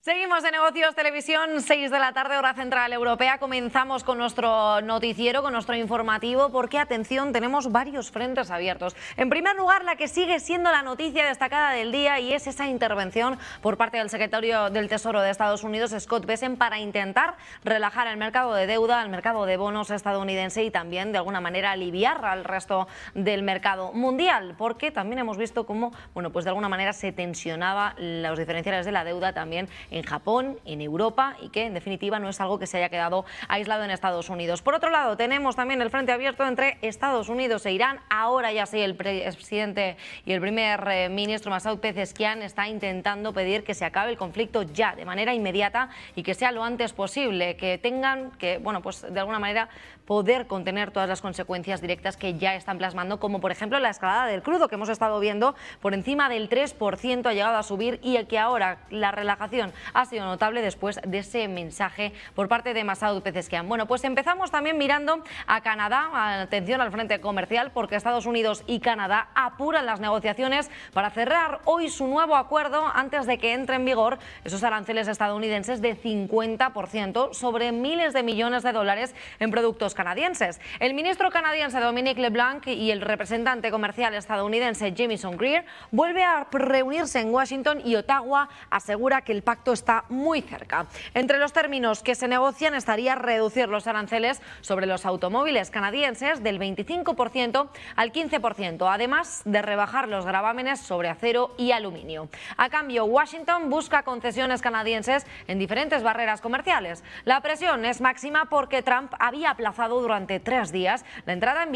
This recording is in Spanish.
Seguimos en Negocios Televisión, 6 de la tarde, hora central europea. Comenzamos con nuestro noticiero, con nuestro informativo, porque, atención, tenemos varios frentes abiertos. En primer lugar, la que sigue siendo la noticia destacada del día, y es esa intervención por parte del secretario del Tesoro de Estados Unidos, Scott Bessent, para intentar relajar el mercado de deuda, el mercado de bonos estadounidense y también, de alguna manera, aliviar al resto del mercado mundial, porque también hemos visto cómo, pues de alguna manera se tensionaba los diferenciales de la deuda también en Japón, en Europa, y que en definitiva no es algo que se haya quedado aislado en Estados Unidos. Por otro lado, tenemos también el frente abierto entre Estados Unidos e Irán. Ahora ya sí, el presidente y el primer ministro Masoud Pezeshkian está intentando pedir que se acabe el conflicto ya, de manera inmediata, y que sea lo antes posible, que tengan que, pues de alguna manera poder contener todas las consecuencias directas que ya están plasmando, como por ejemplo la escalada del crudo, que hemos estado viendo por encima del 3%, ha llegado a subir, y el que ahora la relajación ha sido notable después de ese mensaje por parte de Masoud Pezeshkian. Bueno, pues empezamos también mirando a Canadá. Atención al frente comercial, porque Estados Unidos y Canadá apuran las negociaciones para cerrar hoy su nuevo acuerdo antes de que entre en vigor esos aranceles estadounidenses de 50% sobre miles de millones de dólares en productos canadienses. El ministro canadiense Dominic LeBlanc y el representante comercial estadounidense Jamieson Greer vuelve a reunirse en Washington, y Ottawa asegura que el pacto está muy cerca. Entre los términos que se negocian estaría reducir los aranceles sobre los automóviles canadienses del 25% al 15%, además de rebajar los gravámenes sobre acero y aluminio. A cambio, Washington busca concesiones canadienses en diferentes barreras comerciales. La presión es máxima porque Trump había aplazado durante 3 días la entrada en